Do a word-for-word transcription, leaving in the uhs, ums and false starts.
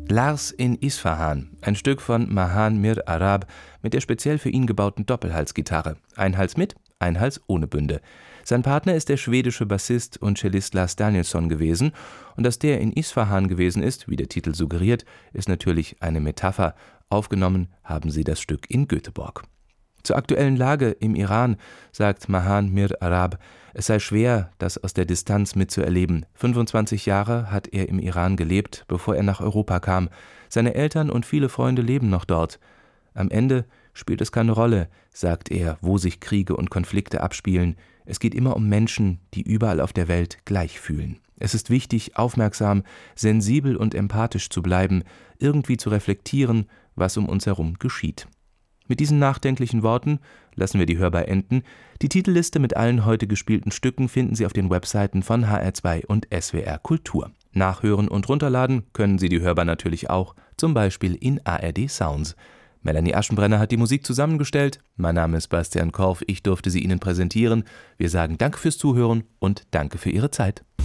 Lars in Isfahan, ein Stück von Mahan Mir Arab mit der speziell für ihn gebauten Doppelhalsgitarre. Ein Hals mit, ein Hals ohne Bünde. Sein Partner ist der schwedische Bassist und Cellist Lars Danielsson gewesen. Und dass der in Isfahan gewesen ist, wie der Titel suggeriert, ist natürlich eine Metapher. Aufgenommen haben sie das Stück in Göteborg. Zur aktuellen Lage im Iran sagt Mahan Mir Arab, es sei schwer, das aus der Distanz mitzuerleben. fünfundzwanzig Jahre hat er im Iran gelebt, bevor er nach Europa kam. Seine Eltern und viele Freunde leben noch dort. Am Ende spielt es keine Rolle, sagt er, wo sich Kriege und Konflikte abspielen. Es geht immer um Menschen, die überall auf der Welt gleich fühlen. Es ist wichtig, aufmerksam, sensibel und empathisch zu bleiben, irgendwie zu reflektieren, was um uns herum geschieht. Mit diesen nachdenklichen Worten lassen wir die Hörbar enden. Die Titelliste mit allen heute gespielten Stücken finden Sie auf den Webseiten von H R zwei und S W R Kultur. Nachhören und runterladen können Sie die Hörbar natürlich auch, zum Beispiel in A R D Sounds. Melanie Aschenbrenner hat die Musik zusammengestellt. Mein Name ist Bastian Korf, ich durfte sie Ihnen präsentieren. Wir sagen Danke fürs Zuhören und danke für Ihre Zeit.